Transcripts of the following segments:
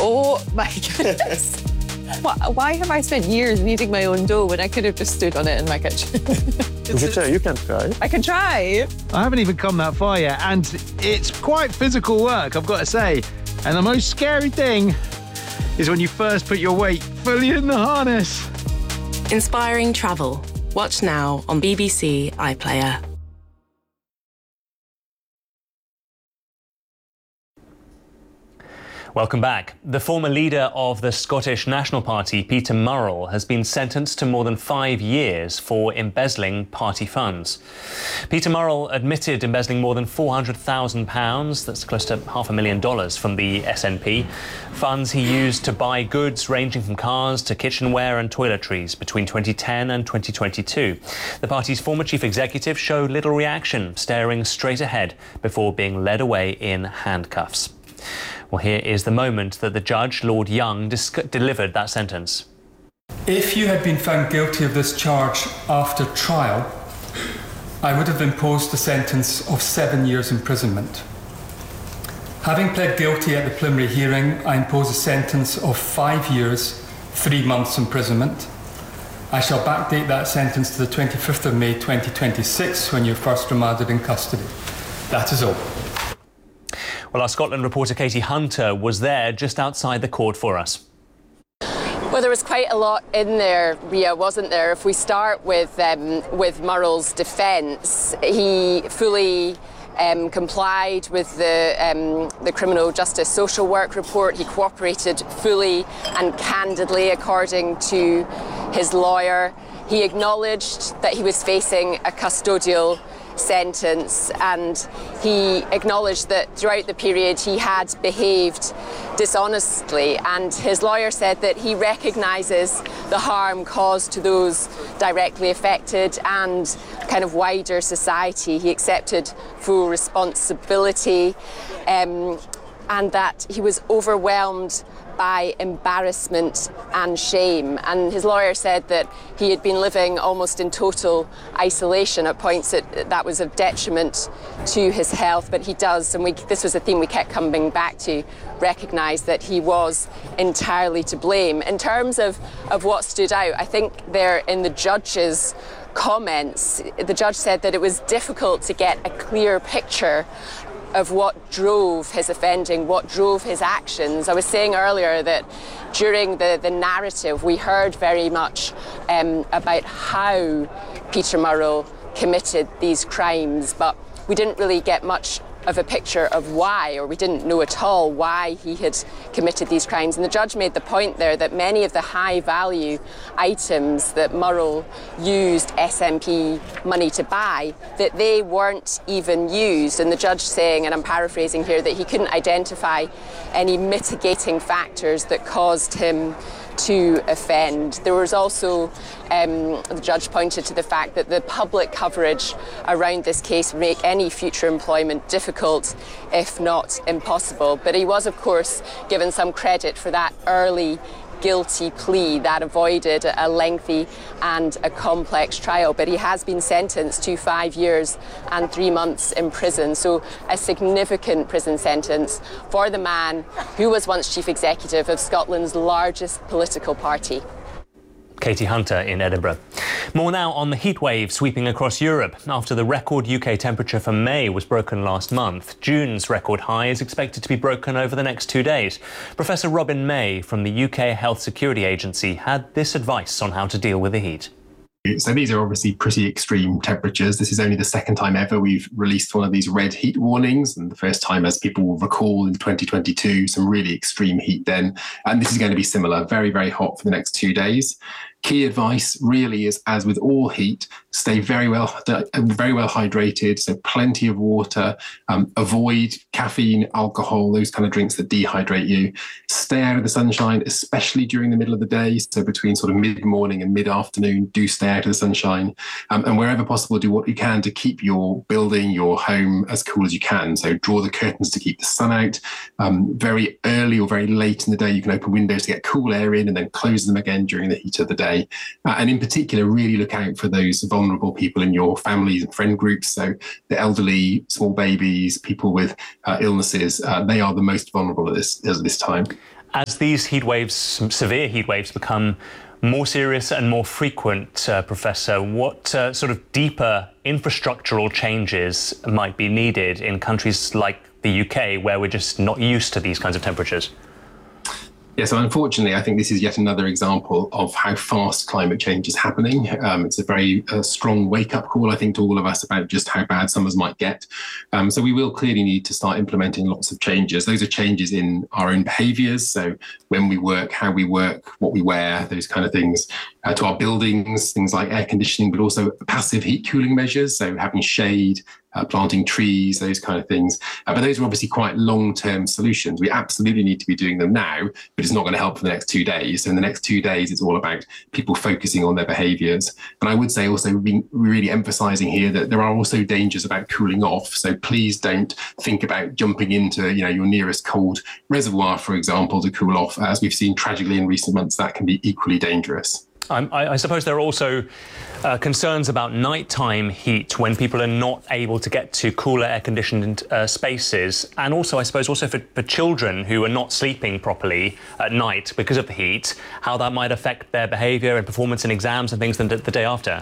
Oh my goodness. Why have I spent years kneading my own dough when I could have just stood on it in my kitchen? You can try. I can try. I haven't even come that far yet, and it's quite physical work, I've got to say. And the most scary thing is when you first put your weight fully in the harness. Inspiring travel. Watch now on BBC iPlayer. Welcome back. The former leader of the Scottish National Party, Peter Murrell, has been sentenced to more than 5 years for embezzling party funds. Peter Murrell admitted embezzling more than £400,000, that's close to $500,000 from the SNP, funds he used to buy goods ranging from cars to kitchenware and toiletries between 2010 and 2022. The party's former chief executive showed little reaction, staring straight ahead before being led away in handcuffs. Well, here is the moment that the judge, Lord Young, delivered that sentence. If you had been found guilty of this charge after trial, I would have imposed a sentence of 7 years imprisonment. Having pled guilty at the preliminary hearing, I impose a sentence of 5 years, 3 months imprisonment. I shall backdate that sentence to the 25th of May 2026, when you're first remanded in custody. That is all. Well, our Scotland reporter Katie Hunter was there just outside the court for us. Well, there was quite a lot in there, Ria, wasn't there? If we start with Murrell's defence, he fully complied with the Criminal Justice Social Work report. He cooperated fully and candidly, according to his lawyer. He acknowledged that he was facing a custodial sentence, and he acknowledged that throughout the period he had behaved dishonestly, and his lawyer said that he recognises the harm caused to those directly affected and kind of wider society. He accepted full responsibility, and that he was overwhelmed by embarrassment and shame. And his lawyer said that he had been living almost in total isolation at points that was of detriment to his health. But he does, and this was a theme we kept coming back to, recognise that he was entirely to blame. In terms of what stood out, I think there in the judge's comments, the judge said that it was difficult to get a clear picture of what drove his offending, what drove his actions. I was saying earlier that during the narrative we heard very much about how Peter Murrell committed these crimes, but we didn't really get much of a picture of why, or we didn't know at all why he had committed these crimes. And the judge made the point there that many of the high value items that Murrell used SNP money to buy, that they weren't even used. And the judge saying, and I'm paraphrasing here, that he couldn't identify any mitigating factors that caused him to offend. There was also, the judge pointed to the fact that the public coverage around this case would make any future employment difficult, if not impossible. But he was, of course, given some credit for that early guilty plea that avoided a lengthy and a complex trial. But he has been sentenced to 5 years and 3 months in prison, so a significant prison sentence for the man who was once chief executive of Scotland's largest political party. Katie Hunter in Edinburgh. More now on the heatwave sweeping across Europe. After the record UK temperature for May was broken last month, June's record high is expected to be broken over the next 2 days. Professor Robin May from the UK Health Security Agency had this advice on how to deal with the heat. So these are obviously pretty extreme temperatures. This is only the second time ever we've released one of these red heat warnings, and the first time, as people will recall, in 2022, some really extreme heat then. And this is going to be similar, very, very hot for the next 2 days. Key advice really is, as with all heat, stay very well hydrated, so plenty of water, avoid caffeine, alcohol, those kind of drinks that dehydrate you. Stay out of the sunshine, especially during the middle of the day, so between sort of mid-morning and mid-afternoon, do stay out of the sunshine. And wherever possible, do what you can to keep your building, your home as cool as you can. So draw the curtains to keep the sun out. Very early or very late in the day, you can open windows to get cool air in and then close them again during the heat of the day. And in particular, really look out for those vulnerable people in your families and friend groups. So the elderly, small babies, people with illnesses, they are the most vulnerable at this time. As these heat waves, severe heat waves, become more serious and more frequent, Professor, what sort of deeper infrastructural changes might be needed in countries like the UK, where we're just not used to these kinds of temperatures? Yeah, so unfortunately, I think this is yet another example of how fast climate change is happening. It's a very strong wake-up call, I think, to all of us about just how bad summers might get. So we will clearly need to start implementing lots of changes. Those are changes in our own behaviours, so when we work, how we work, what we wear, those kind of things, to our buildings, things like air conditioning, but also passive heat cooling measures, so having shade, planting trees, those kind of things. But those are obviously quite long-term solutions. We absolutely need to be doing them now, but it's not going to help for the next 2 days. So in the next 2 days, it's all about people focusing on their behaviours. And I would say also really emphasising here that there are also dangers about cooling off. So please don't think about jumping into your nearest cold reservoir, for example, to cool off. As we've seen tragically in recent months, that can be equally dangerous. I suppose there are also concerns about nighttime heat when people are not able to get to cooler air-conditioned spaces, and also, I suppose, also for children who are not sleeping properly at night because of the heat, how that might affect their behaviour and performance in exams and things the day after.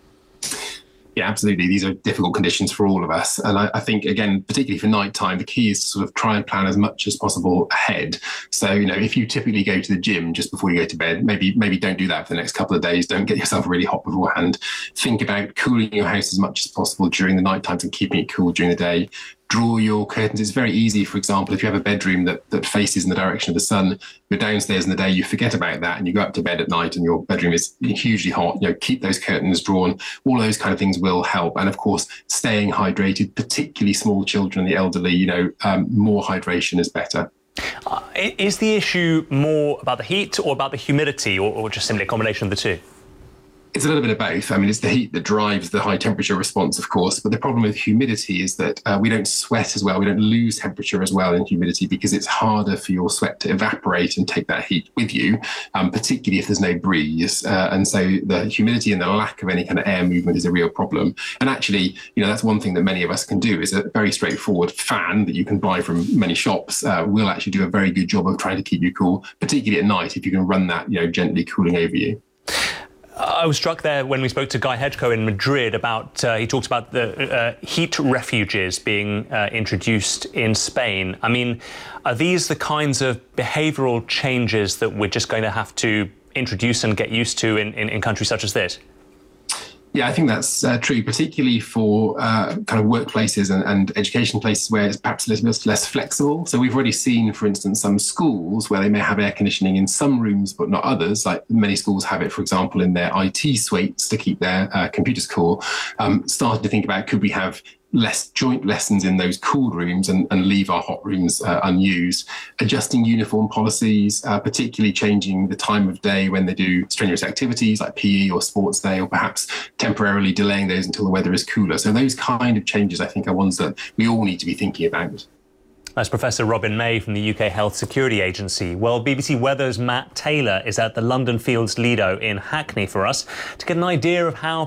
Yeah, absolutely. These are difficult conditions for all of us. And I think, again, particularly for nighttime, the key is to sort of try and plan as much as possible ahead. So, if you typically go to the gym just before you go to bed, maybe don't do that for the next couple of days. Don't get yourself really hot beforehand. Think about cooling your house as much as possible during the night times and keeping it cool during the day. Draw your curtains. It's very easy, for example, if you have a bedroom that faces in the direction of the sun, you're downstairs in the day, you forget about that and you go up to bed at night and your bedroom is hugely hot. Keep those curtains drawn. All those kind of things will help. And of course, staying hydrated, particularly small children and the elderly, more hydration is better. Is the issue more about the heat or about the humidity, or just simply a combination of the two? It's a little bit of both. I mean, it's the heat that drives the high temperature response, of course, but the problem with humidity is that we don't sweat as well. We don't lose temperature as well in humidity because it's harder for your sweat to evaporate and take that heat with you, particularly if there's no breeze. And so the humidity and the lack of any kind of air movement is a real problem. And actually, that's one thing that many of us can do is a very straightforward fan that you can buy from many shops will actually do a very good job of trying to keep you cool, particularly at night if you can run that, gently cooling over you. I was struck there when we spoke to Guy Hedgecoe in Madrid about, he talked about the heat refuges being introduced in Spain. I mean, are these the kinds of behavioural changes that we're just going to have to introduce and get used to in countries such as this? Yeah, I think that's true, particularly for kind of workplaces and education places where it's perhaps a little bit less flexible. So we've already seen, for instance, some schools where they may have air conditioning in some rooms, but not others. Like many schools have it, for example, in their IT suites to keep their computers cool. Starting to think about, could we have less joint lessons in those cooled rooms and leave our hot rooms unused, adjusting uniform policies, particularly changing the time of day when they do strenuous activities like PE or sports day, or perhaps temporarily delaying those until the weather is cooler. So those kind of changes, I think, are ones that we all need to be thinking about. That's Professor Robin May from the UK Health Security Agency. Well, BBC Weather's Matt Taylor is at the London Fields Lido in Hackney for us to get an idea of how